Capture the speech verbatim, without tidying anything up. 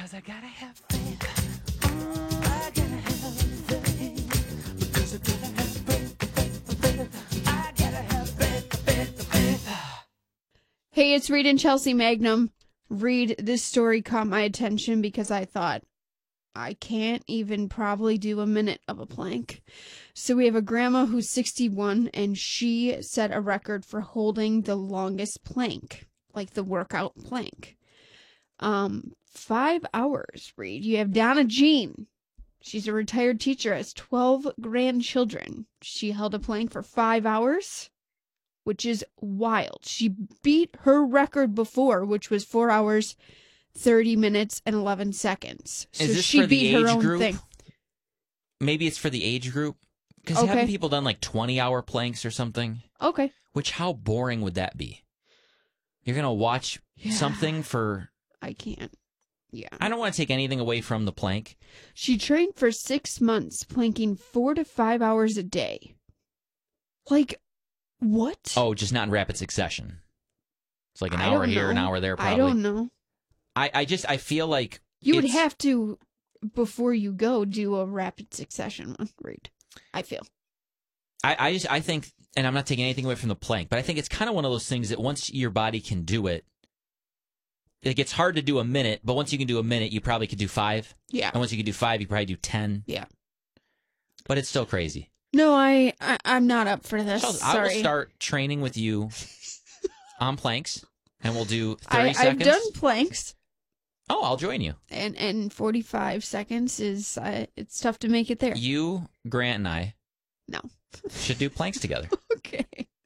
Because I gotta have faith. I gotta have faith. Because I gotta have faith. I gotta have faith, faith, faith. Hey, it's Reed and Chelsea Magnum. Reed, this story caught my attention because I thought, I can't even probably do a minute of a plank. So we have a grandma who's sixty-one, and she set a record for holding the longest plank, like the workout plank. Um, five hours, Reed. You have Donna Jean. She's a retired teacher, has twelve grandchildren. She held a plank for five hours, which is wild. She beat her record before, which was four hours, thirty minutes, and eleven seconds. So Is this she for the beat her age own group? thing. Maybe it's for the age group. Because Okay. haven't people done like twenty-hour planks or something? Okay. Which, how boring would that be? You're going to watch Yeah. something for... I can't. Yeah. I don't want to take anything away from the plank. She trained for six months, planking four to five hours a day. Like, what? Oh, just not in rapid succession. It's like an I hour don't here, an know. hour there, probably. I don't know. I, I just, I feel like... You would it's- have to, before you go, do a rapid succession one, Reed. I feel. I, I just, I think, and I'm not taking anything away from the plank, but I think it's kind of one of those things that once your body can do it, it gets hard to do a minute, but once you can do a minute, you probably could do five. Yeah. And once you can do five, you probably do ten. Yeah. But it's still crazy. No, I, I I'm not up for this. So I Sorry. will start training with you on planks, and we'll do I, thirty I've seconds. done planks, Oh, I'll join you. and and forty-five seconds is uh, it's tough to make it there. You, Grant, and I No. should do planks together. Okay.